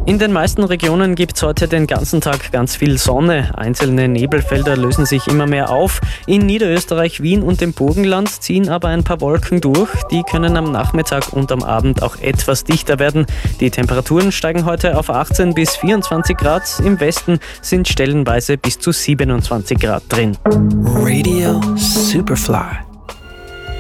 In den meisten Regionen gibt es heute den ganzen Tag ganz viel Sonne. Einzelne Nebelfelder lösen sich immer mehr auf. In Niederösterreich, Wien und dem Burgenland ziehen aber ein paar Wolken durch. Die können am Nachmittag und am Abend auch etwas dichter werden. Die Temperaturen steigen heute auf 18 bis 24 Grad. Im Westen sind stellenweise bis zu 27 Grad drin. Radio Superfly.